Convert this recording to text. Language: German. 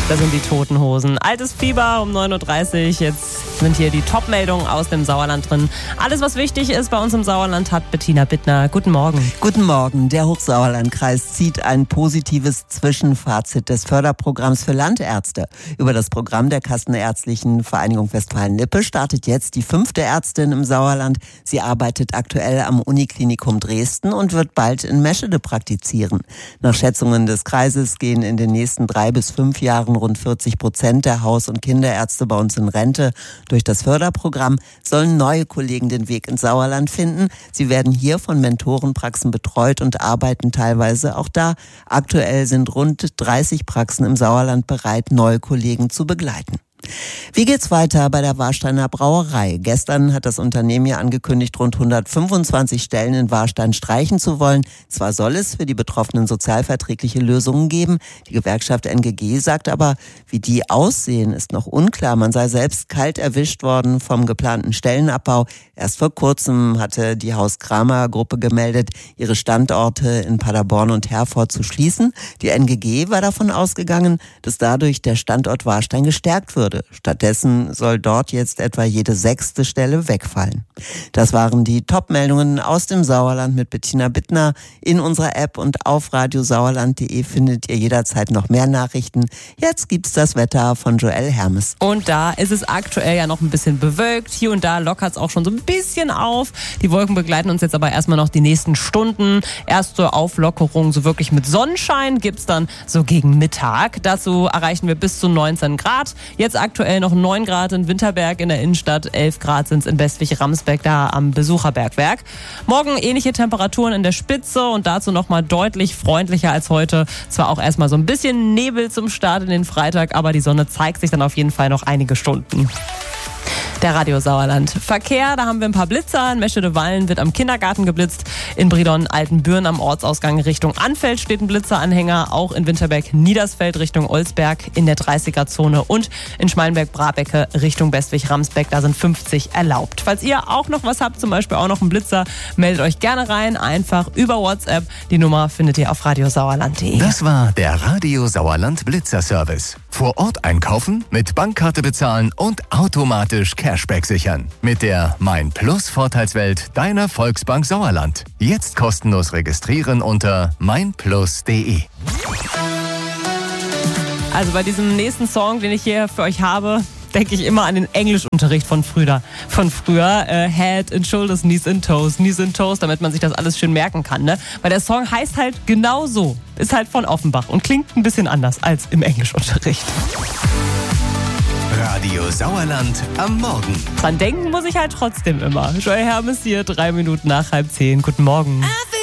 Das sind die Toten Hosen. Altes Fieber um 9.30 Uhr. Jetzt sind hier die Top-Meldungen aus dem Sauerland drin. Alles, was wichtig ist bei uns im Sauerland, hat Bettina Bittner. Guten Morgen. Guten Morgen. Der Hochsauerlandkreis zieht ein positives Zwischenfazit des Förderprogramms für Landärzte. Über das Programm der Kassenärztlichen Vereinigung Westfalen-Lippe startet jetzt die 5. Ärztin im Sauerland. Sie arbeitet aktuell am Uniklinikum Dresden und wird bald in Meschede praktizieren. Nach Schätzungen des Kreises gehen in den nächsten 3 bis 5 Jahren rund 40% der Haus- und Kinderärzte bei uns in Rente. Durch das Förderprogramm sollen neue Kollegen den Weg ins Sauerland finden. Sie werden hier von Mentorenpraxen betreut und arbeiten teilweise auch da. Aktuell sind rund 30 Praxen im Sauerland bereit, neue Kollegen zu begleiten. Wie geht's weiter bei der Warsteiner Brauerei? Gestern hat das Unternehmen ja angekündigt, rund 125 Stellen in Warstein streichen zu wollen. Zwar soll es für die Betroffenen sozialverträgliche Lösungen geben. Die Gewerkschaft NGG sagt aber, wie die aussehen, ist noch unklar. Man sei selbst kalt erwischt worden vom geplanten Stellenabbau. Erst vor kurzem hatte die Haus-Kramer-Gruppe gemeldet, ihre Standorte in Paderborn und Herford zu schließen. Die NGG war davon ausgegangen, dass dadurch der Standort Warstein gestärkt würde. Stattdessen soll dort jetzt etwa jede 6. Stelle wegfallen. Das waren die Top-Meldungen aus dem Sauerland mit Bettina Bittner. In unserer App und auf radiosauerland.de findet ihr jederzeit noch mehr Nachrichten. Jetzt gibt's das Wetter von Joel Hermes. Und da ist es aktuell ja noch ein bisschen bewölkt. Hier und da lockert es auch schon so ein bisschen auf. Die Wolken begleiten uns jetzt aber erstmal noch die nächsten Stunden. Erste Auflockerung so wirklich mit Sonnenschein gibt's dann so gegen Mittag. Dazu erreichen wir bis zu 19 Grad. Jetzt aktuell noch 9 Grad in Winterberg in der Innenstadt, 11 Grad sind es in Westwig-Ramsbeck, da am Besucherbergwerk. Morgen ähnliche Temperaturen in der Spitze und dazu nochmal deutlich freundlicher als heute. Zwar auch erstmal so ein bisschen Nebel zum Start in den Freitag, aber die Sonne zeigt sich dann auf jeden Fall noch einige Stunden. Der Radio Sauerland. Verkehr, da haben wir ein paar Blitzer. In Meschede-Wallen wird am Kindergarten geblitzt. In Bridon-Altenbüren am Ortsausgang Richtung Anfeld steht ein Blitzeranhänger. Auch in Winterberg-Niedersfeld Richtung Olsberg in der 30er-Zone. Und in Schmalenberg-Brabecke Richtung Westwig-Ramsbeck, da sind 50 erlaubt. Falls ihr auch noch was habt, zum Beispiel auch noch einen Blitzer, meldet euch gerne rein. Einfach über WhatsApp. Die Nummer findet ihr auf radiosauerland.de. Das war der Radio Sauerland Blitzer-Service. Vor Ort einkaufen, mit Bankkarte bezahlen und automatisch Cashback sichern. Mit der Mein Plus Vorteilswelt deiner Volksbank Sauerland. Jetzt kostenlos registrieren unter meinplus.de. Also bei diesem nächsten Song, den ich hier für euch habe, denke ich immer an den Englischunterricht von früher. Head and Shoulders, Knees and Toes, damit man sich das alles schön merken kann. Ne? Weil der Song heißt halt genau so. Ist halt von Offenbach und klingt ein bisschen anders als im Englischunterricht. Radio Sauerland am Morgen. Dran denken muss ich halt trotzdem immer. Joel Hermes hier, 3 Minuten nach 9:30. Guten Morgen.